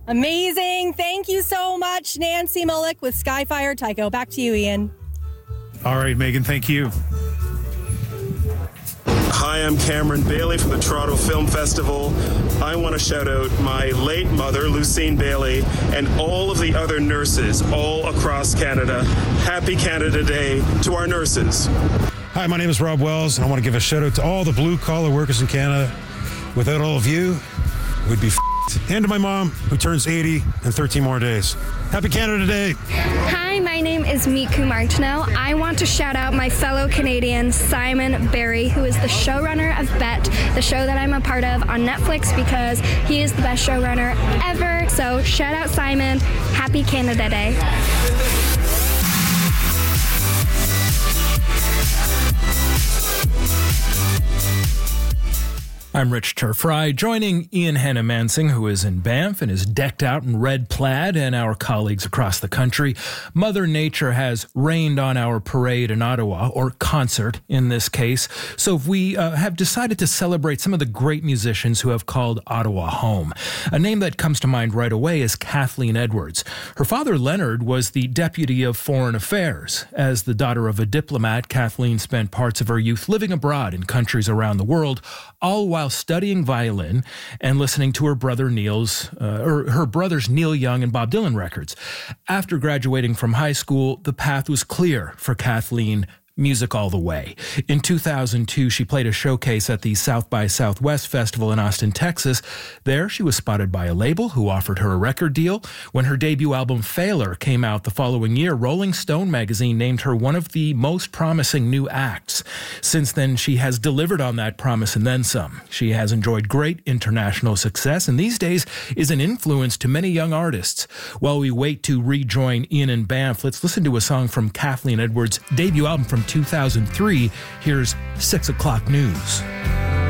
Amazing. Thank you so much, Nancy Mullick with Skyfire Tycho. Back to you, Ian. All right, Megan, thank you. Hi, I'm Cameron Bailey from the Toronto Film Festival. I want to shout out my late mother, Lucine Bailey, and all of the other nurses all across Canada. Happy Canada Day to our nurses. Hi, my name is Rob Wells, and I want to give a shout out to all the blue-collar workers in Canada. Without all of you, we'd be and to my mom, who turns 80 in 13 more days. Happy Canada Day. Hi, my name is Miku Martineau. I want to shout out my fellow Canadian, Simon Barry, who is the showrunner of Bet, the show that I'm a part of on Netflix, because he is the best showrunner ever. So shout out Simon. Happy Canada Day. I'm Rich Turfry, joining Ian Hannah-Mansing, who is in Banff and is decked out in red plaid, and our colleagues across the country. Mother Nature has rained on our parade in Ottawa, or concert in this case. So we have decided to celebrate some of the great musicians who have called Ottawa home. A name that comes to mind right away is Kathleen Edwards. Her father, Leonard, was the Deputy of Foreign Affairs. As the daughter of a diplomat, Kathleen spent parts of her youth living abroad in countries around the world, all while studying violin and listening to her brothers Neil Young and Bob Dylan records. After graduating from high school, the path was clear for Kathleen. Music all the way. In 2002, she played a showcase at the South by Southwest Festival in Austin, Texas. There, she was spotted by a label who offered her a record deal. When her debut album, Failure, came out the following year, Rolling Stone magazine named her one of the most promising new acts. Since then, she has delivered on that promise and then some. She has enjoyed great international success and these days is an influence to many young artists. While we wait to rejoin Ian and Banff, let's listen to a song from Kathleen Edwards' debut album from 2003. Here's 6 O'Clock News.